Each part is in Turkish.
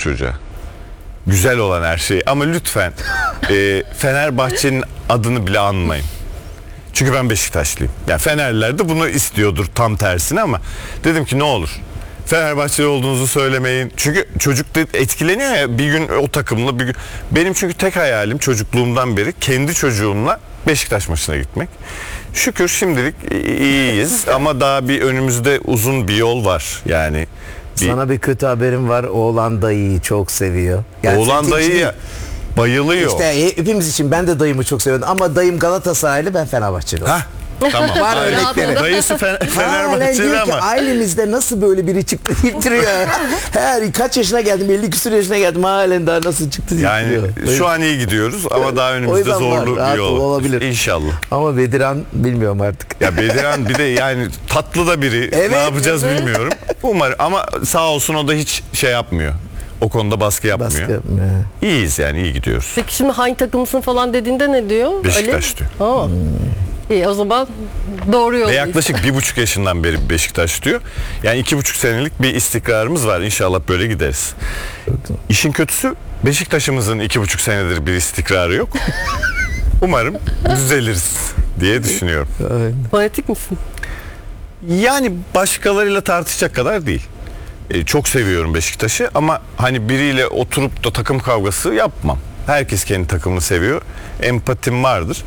çocuğa. Güzel olan her şey. Ama lütfen Fenerbahçe'nin adını bile anmayın. Çünkü ben Beşiktaşlıyım. Yani Fenerliler de bunu istiyordur tam tersine ama dedim ki ne olur Fenerbahçeli olduğunuzu söylemeyin. Çünkü çocuk da etkileniyor ya, bir gün o takımla bir gün. Benim çünkü tek hayalim çocukluğumdan beri kendi çocuğumla Beşiktaş maçına gitmek. Şükür şimdilik iyiyiz ama daha bir önümüzde uzun bir yol var. Yani Sana bir kötü haberim var. Oğlan dayıyı çok seviyor. Yani oğlan dayıya bayılıyor. İşte hepimiz için, ben de dayımı çok seviyorum ama dayım Galatasaraylı, ben Fenerbahçeli. Hah, tamam. Var örnekleri. Dayısı Fenerbahçeli diyor ki, ama. ailemizde nasıl böyle biri çıktı deyip duruyor. Her kaç yaşına geldim, 50 küsur yaşına geldim, halen daha nasıl çıktı deyip Yani duruyor. şu an iyi gidiyoruz ama daha O önümüzde yüzden zorlu var, bir yol olabilir. İnşallah. Ama Bediran bilmiyorum artık. Ya Bediran bir de yani tatlı da biri. Evet, ne yapacağız evet. bilmiyorum. Umarım ama sağ olsun o da hiç şey yapmıyor. O konuda baskı yapmıyor. Baskı yapmıyor. İyiyiz yani, iyi gidiyoruz. Peki şimdi hangi takımsın falan dediğinde ne diyor? Beşiktaş Ali? diyor. Aa. İyi, o zaman doğru Ve yoldayız. yaklaşık 1,5 yaşından beri Beşiktaş diyor. Yani 2,5 senelik bir istikrarımız var. İnşallah böyle gideriz. İşin kötüsü Beşiktaş'ımızın 2,5 senedir bir istikrarı yok. Umarım düzeliriz diye düşünüyorum. Fanatik misin? Yani başkalarıyla tartışacak kadar değil. Çok seviyorum Beşiktaş'ı ama hani biriyle oturup da takım kavgası yapmam. Herkes kendi takımını seviyor. Empatim vardır.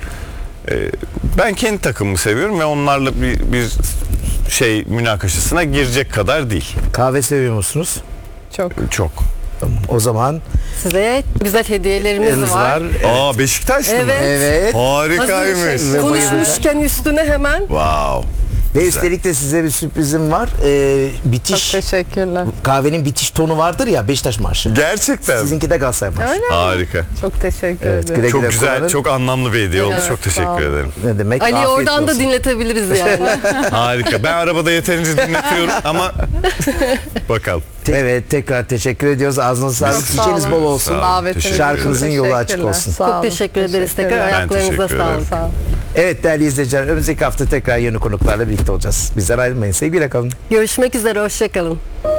Ben kendi takımımı seviyorum ve onlarla bir şey münakaşasına girecek kadar değil. Kahve seviyor musunuz? Çok. Tamam. O zaman Size güzel hediyelerimiz eliniz var. var. Aa, Beşiktaşlı mı? Evet. Evet. Harikaymış. Hazır konuşmuşken üstüne hemen Wow. Ve üstelik de size bir sürprizim var. Bitiş, Teşekkürler. kahvenin bitiş tonu vardır ya, Beşiktaş marşı. Gerçekten. Sizinki de Galatasaray marşı. Öyle mi? Harika. Çok teşekkür Evet, ederim. güle Çok güle güzel, kullanın. çok anlamlı bir hediye oldu. Evet, Çok sağ teşekkür olun. ederim. Ne demek? Ali Afiyet oradan da olsun. dinletebiliriz yani. Harika. Ben arabada yeterince dinletiyorum ama bakalım. Evet, tekrar teşekkür ediyoruz. Ağzınıza sağlık. Çok sağ Çiçeğiniz olun. bol olsun. Sağ olun. Davetiniz için Şarkınızın yolu açık teşekkürler. olsun. Sağ Çok olun. teşekkür ederiz tekrar. Teşekkürler. Ayaklarınıza teşekkür sağlık. ederim. Sağ olun. Evet değerli izleyiciler, önümüzdeki hafta tekrar yeni konuklarla birlikte olacağız. Bizden ayrılmayın. Sevgiyle kalın. Görüşmek üzere, hoşça kalın.